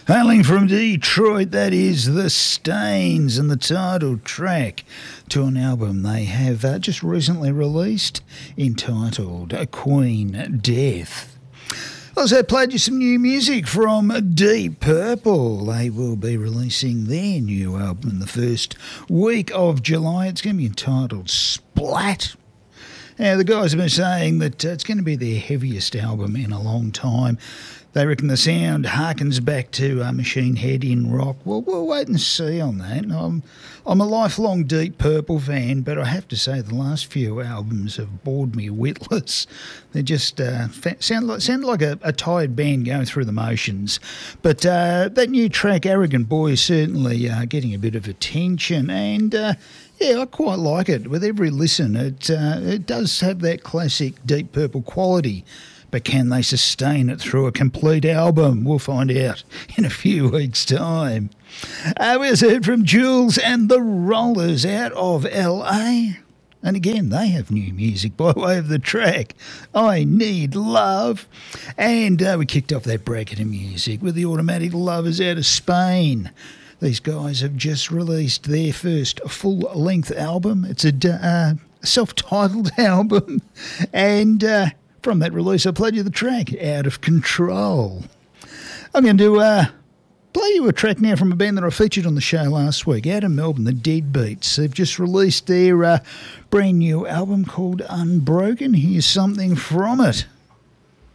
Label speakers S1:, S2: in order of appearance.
S1: Hailing from Detroit, that is The Stains, and the title track to an album they have just recently released entitled Queen Death. Also played you some new music from Deep Purple. They will be releasing their new album in the first week of July. It's going to be entitled Splat. Now, the guys have been saying that it's going to be their heaviest album in a long time. They reckon the sound harkens back to Machine Head in rock. Well, we'll wait and see on that. I'm a lifelong Deep Purple fan, but I have to say the last few albums have bored me witless. They just sound like a tired band going through the motions. But that new track, Arrogant Boy, is certainly getting a bit of attention, and yeah, I quite like it. With every listen, it does have that classic Deep Purple quality. But can they sustain it through a complete album? We'll find out in a few weeks' time. We also heard from Jules and the Rollers out of LA. And again, they have new music by way of the track I Need Love. And we kicked off that bracket of music with the Automatic Lovers out of Spain. These guys have just released their first full-length album. It's a self-titled album. And from that release, I played you the track, Out of Control. I'm going to play you a track now from a band that I featured on the show last week, out of Melbourne, the Deadbeats. They've just released their brand new album called Unbroken. Here's something from it.